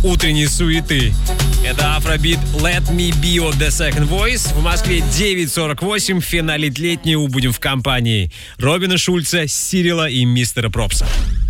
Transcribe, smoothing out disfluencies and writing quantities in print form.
утренней суеты. Это Афробит Let Me Be Your The Second Voice. В Москве 9:48. В финале летнего будем в компании Робина Шульца, Сирила и Мистера Пропса.